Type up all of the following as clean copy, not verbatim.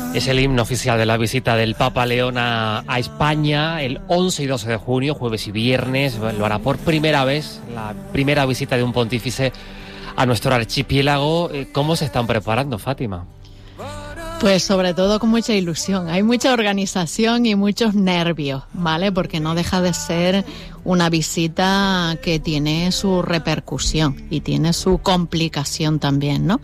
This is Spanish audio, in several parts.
Es el himno oficial de la visita del Papa León a España el 11 y 12 de junio, jueves y viernes. Lo hará por primera vez, la primera visita de un pontífice a nuestro archipiélago. ¿Cómo se están preparando, Fátima? Pues sobre todo con mucha ilusión. Hay mucha organización y muchos nervios, ¿vale? Porque no deja de ser una visita que tiene su repercusión y tiene su complicación también, ¿no?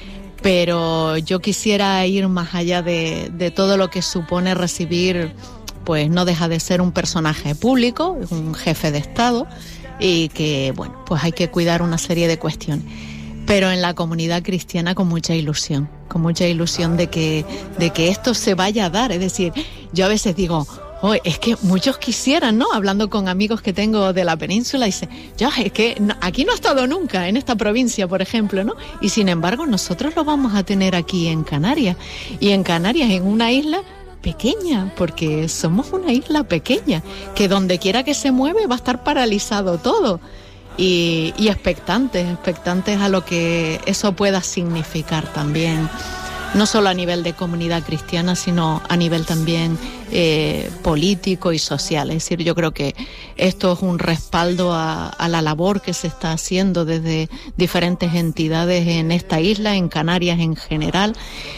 Pero yo quisiera ir más allá de todo lo que supone recibir, pues no deja de ser un personaje público, un jefe de Estado, y que, bueno, pues hay que cuidar una serie de cuestiones. Pero en la comunidad cristiana con mucha ilusión de que esto se vaya a dar. Es decir, yo a veces digo, oh, es que muchos quisieran, ¿no? Hablando con amigos que tengo de la península, dice, ya, es que aquí no ha estado nunca, en esta provincia, por ejemplo, ¿no? Y sin embargo, nosotros lo vamos a tener aquí en Canarias. Y en Canarias, en una isla pequeña, porque somos una isla pequeña, que donde quiera que se mueve va a estar paralizado todo. Y expectantes a lo que eso pueda significar también, no solo a nivel de comunidad cristiana, sino a nivel también político y social. Es decir, yo creo que esto es un respaldo a la labor que se está haciendo desde diferentes entidades en esta isla, en Canarias en general,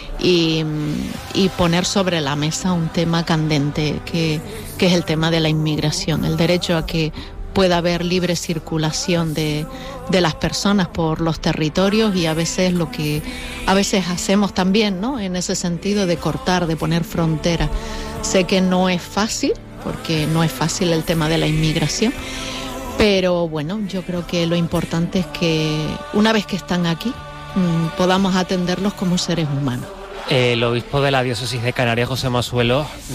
y poner sobre la mesa un tema candente que es el tema de la inmigración, el derecho a que pueda haber libre circulación de las personas por los territorios, y a veces lo que a veces hacemos también, ¿no? En ese sentido de cortar, de poner fronteras. Sé que no es fácil, porque no es fácil el tema de la inmigración, pero bueno, yo creo que lo importante es que una vez que están aquí, podamos atenderlos como seres humanos. El obispo de la diócesis de Canarias, José Masuelo,